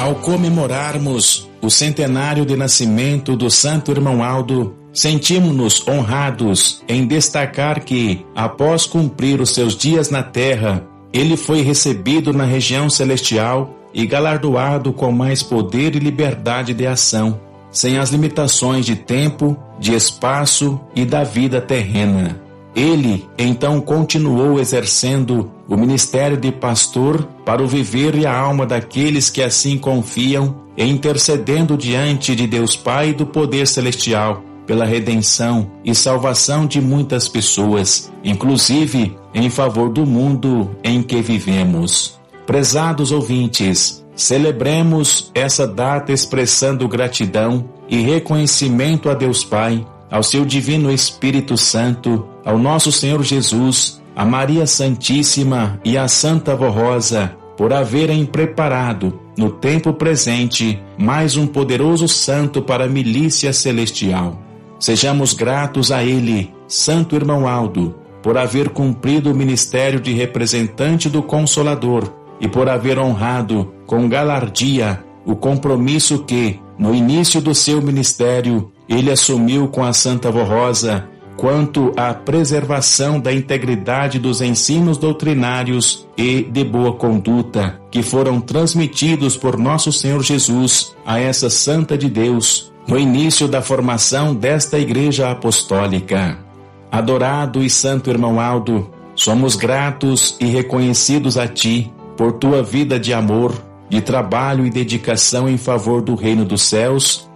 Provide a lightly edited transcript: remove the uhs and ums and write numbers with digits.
Ao comemorarmos o centenário de nascimento do Santo Irmão Aldo, sentimos-nos honrados em destacar que, após cumprir os seus dias na terra, ele foi recebido na região celestial e galardoado com mais poder e liberdade de ação, sem as limitações de tempo, de espaço e da vida terrena. Ele, então, continuou exercendo o ministério de pastor para o viver e a alma daqueles que assim confiam, e intercedendo diante de Deus Pai do poder celestial pela redenção e salvação de muitas pessoas, inclusive em favor do mundo em que vivemos. Prezados ouvintes, celebremos essa data expressando gratidão e reconhecimento a Deus Pai, ao seu Divino Espírito Santo, ao nosso Senhor Jesus, a Maria Santíssima e a Santa Avó Rosa, por haverem preparado, no tempo presente, mais um poderoso santo para a milícia celestial. Sejamos gratos a ele, Santo Irmão Aldo, por haver cumprido o ministério de representante do Consolador e por haver honrado, com galardia, o compromisso que, no início do seu ministério, ele assumiu com a Santa Avó Rosa quanto à preservação da integridade dos ensinos doutrinários e de boa conduta que foram transmitidos por nosso Senhor Jesus a essa Santa de Deus no início da formação desta Igreja Apostólica. Adorado e Santo Irmão Aldo, somos gratos e reconhecidos a Ti por Tua vida de amor, de trabalho e dedicação em favor do Reino dos Céus